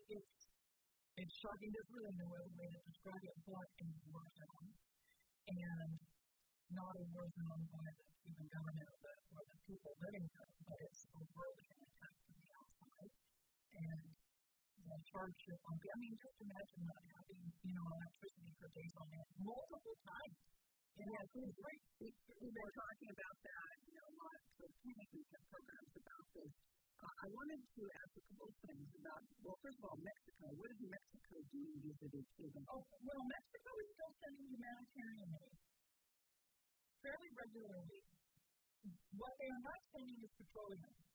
it's shocking. There's really no other way to describe it but a war zone. And not a war zone by the Cuban government or the people living there, but it's overtly an attack from the outside. And the hardship on people. I mean, just imagine not having, electricity for days on end, multiple times. Yeah, so it's great. We've been talking about that, a lot of programs about this. I wanted to ask a couple of things about, well, first of all, Mexico. What is Mexico doing vis-a-vis Cuba? Oh, well, Mexico is still sending humanitarian aid fairly regularly. What they are not sending is petroleum.